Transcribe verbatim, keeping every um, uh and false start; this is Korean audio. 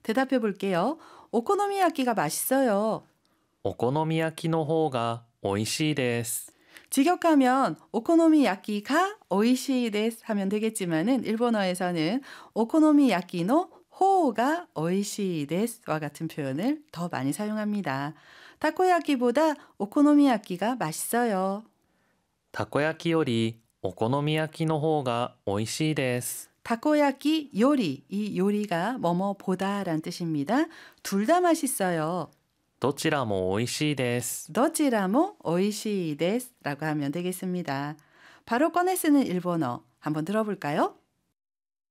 대답해 볼게요. 오코노미야끼가 맛있어요. お好み焼きの方が美味しいです。 직역하면 오코노미야끼가 오이시 데스 하면 되겠지만은 일본어에서는 오코노미야끼노 호가 오이시 데스와 같은 표현을 더 많이 사용합니다. 타코야끼보다 오코노미야끼가 맛있어요. たこ焼きよりお好み焼きの方が美味しいです。 타코야끼 요리, 이 요리가 뭐뭐보다라는 뜻입니다. 둘 다 맛있어요. どちらも美味しいです。 도치라모 오이시 데스라고 하면 되겠습니다. 바로 꺼내 쓰는 일본어 한번 들어볼까요?